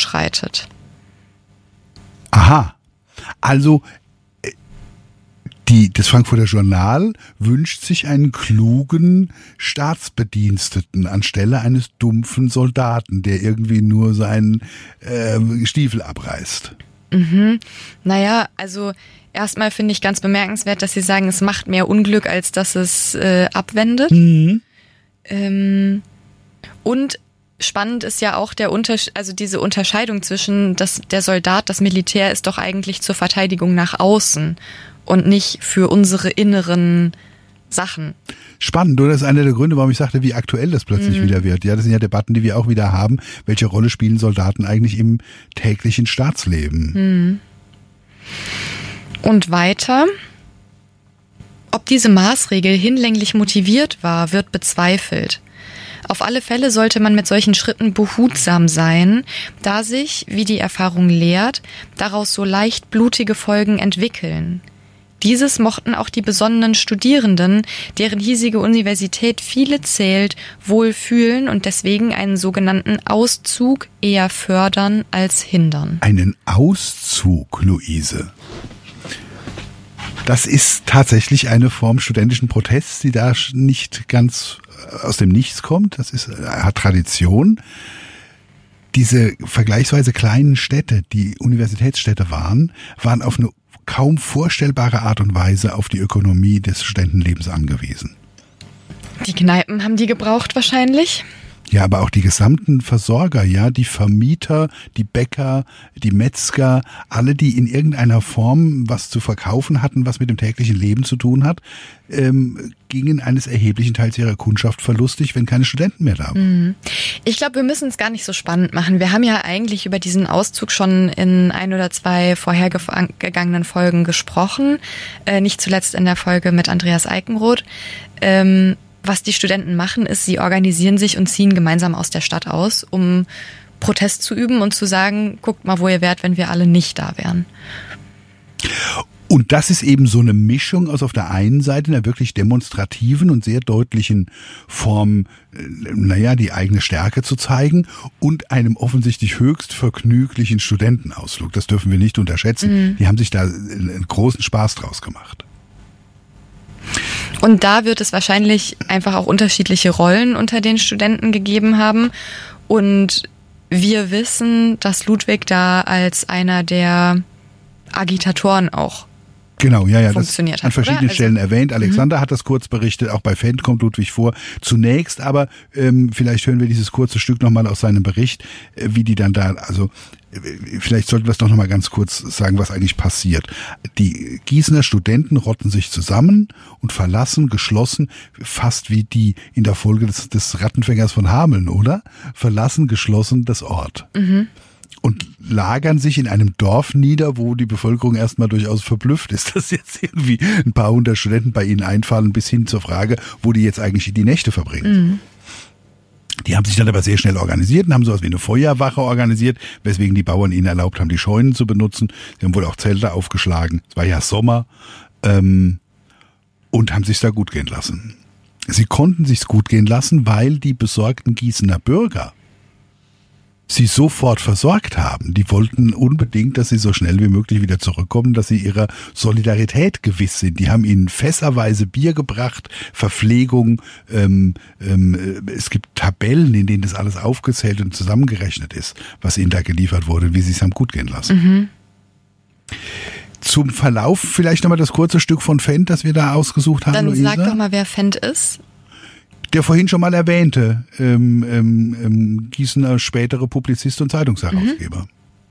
überschreitet. Aha, also das Frankfurter Journal wünscht sich einen klugen Staatsbediensteten anstelle eines dumpfen Soldaten, der irgendwie nur seinen Stiefel abreißt. Naja, also erstmal finde ich ganz bemerkenswert, dass Sie sagen, es macht mehr Unglück, als dass es abwendet. Und spannend ist ja auch diese Unterscheidung zwischen der Soldat, das Militär ist doch eigentlich zur Verteidigung nach außen und nicht für unsere inneren Sachen. Spannend, oder? Das ist einer der Gründe, warum ich sagte, wie aktuell das plötzlich wieder wird. Ja, das sind ja Debatten, die wir auch wieder haben. Welche Rolle spielen Soldaten eigentlich im täglichen Staatsleben? Und weiter. Ob diese Maßregel hinlänglich motiviert war, wird bezweifelt. Auf alle Fälle sollte man mit solchen Schritten behutsam sein, da sich, wie die Erfahrung lehrt, daraus so leicht blutige Folgen entwickeln. Dieses mochten auch die besonnenen Studierenden, deren hiesige Universität viele zählt, wohl fühlen und deswegen einen sogenannten Auszug eher fördern als hindern. Einen Auszug, Luise? Das ist tatsächlich eine Form studentischen Protests, die da nicht ganz aus dem Nichts kommt. Das hat Tradition. Diese vergleichsweise kleinen Städte, die Universitätsstädte waren auf eine kaum vorstellbare Art und Weise auf die Ökonomie des Studentenlebens angewiesen. Die Kneipen haben die gebraucht wahrscheinlich? Ja, aber auch die gesamten Versorger, ja, die Vermieter, die Bäcker, die Metzger, alle, die in irgendeiner Form was zu verkaufen hatten, was mit dem täglichen Leben zu tun hat, gingen eines erheblichen Teils ihrer Kundschaft verlustig, wenn keine Studenten mehr da waren. Ich glaube, wir müssen es gar nicht so spannend machen. Wir haben ja eigentlich über diesen Auszug schon in 1 oder 2 vorhergegangenen Folgen gesprochen, nicht zuletzt in der Folge mit Andreas Eikenroth. Was die Studenten machen, ist, sie organisieren sich und ziehen gemeinsam aus der Stadt aus, um Protest zu üben und zu sagen, guckt mal, wo ihr wärt, wenn wir alle nicht da wären. Und das ist eben so eine Mischung aus auf der einen Seite einer wirklich demonstrativen und sehr deutlichen Form, die eigene Stärke zu zeigen und einem offensichtlich höchst vergnüglichen Studentenausflug. Das dürfen wir nicht unterschätzen. Die haben sich da einen großen Spaß draus gemacht. Und da wird es wahrscheinlich einfach auch unterschiedliche Rollen unter den Studenten gegeben haben. Und wir wissen, dass Ludwig da als einer der Agitatoren auch funktioniert das an verschiedenen Stellen erwähnt. Alexander hat das kurz berichtet, auch bei Fendt kommt Ludwig vor. Zunächst aber, vielleicht hören wir dieses kurze Stück nochmal aus seinem Bericht, wie die dann da, also vielleicht sollten wir es doch nochmal ganz kurz sagen, was eigentlich passiert. Die Gießener Studenten rotten sich zusammen und verlassen geschlossen, fast wie die in der Folge des Rattenfängers von Hameln, oder? Verlassen geschlossen das Ort. Und lagern sich in einem Dorf nieder, wo die Bevölkerung erstmal durchaus verblüfft ist, dass jetzt irgendwie ein paar hundert Studenten bei ihnen einfallen, bis hin zur Frage, wo die jetzt eigentlich die Nächte verbringen. Die haben sich dann aber sehr schnell organisiert und haben sowas wie eine Feuerwache organisiert, weswegen die Bauern ihnen erlaubt haben, die Scheunen zu benutzen. Sie haben wohl auch Zelte aufgeschlagen. Es war ja Sommer, und haben sich's da gut gehen lassen. Sie konnten sich's gut gehen lassen, weil die besorgten Gießener Bürger sie sofort versorgt haben. Die wollten unbedingt, dass sie so schnell wie möglich wieder zurückkommen, dass sie ihrer Solidarität gewiss sind. Die haben ihnen fässerweise Bier gebracht, Verpflegung, es gibt Tabellen, in denen das alles aufgezählt und zusammengerechnet ist, was ihnen da geliefert wurde, wie sie es haben gut gehen lassen. Zum Verlauf vielleicht nochmal das kurze Stück von Fendt, das wir da ausgesucht haben, Dann Luisa. sag doch mal, wer Fendt ist. Der vorhin schon mal erwähnte Gießener spätere Publizist und Zeitungsherausgeber.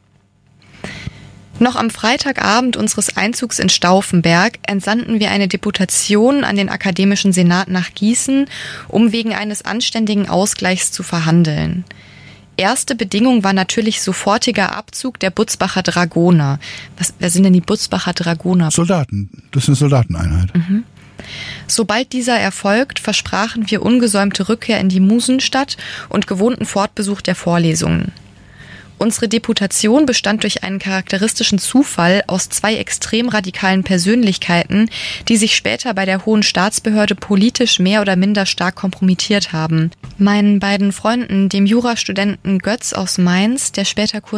Noch am Freitagabend unseres Einzugs in Stauffenberg entsandten wir eine Deputation an den Akademischen Senat nach Gießen, um wegen eines anständigen Ausgleichs zu verhandeln. Erste Bedingung war natürlich sofortiger Abzug der Butzbacher Dragoner. Wer sind denn die Butzbacher Dragoner? Soldaten, das ist eine Soldateneinheit. Sobald dieser erfolgt, versprachen wir ungesäumte Rückkehr in die Musenstadt und gewohnten Fortbesuch der Vorlesungen. Unsere Deputation bestand durch einen charakteristischen Zufall aus 2 extrem radikalen Persönlichkeiten, die sich später bei der Hohen Staatsbehörde politisch mehr oder minder stark kompromittiert haben. Meinen beiden Freunden, dem Jurastudenten Götz aus Mainz, der später